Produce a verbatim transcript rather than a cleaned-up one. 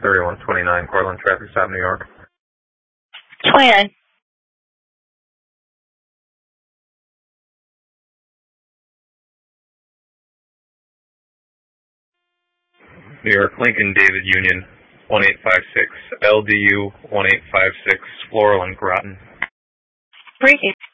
thirty-one twenty-nine, Cortland traffic stop, New York. twenty-nine. New York, Lincoln, David Union, one eight five six, L D U one eight five six, Floral and Groton. Breaking.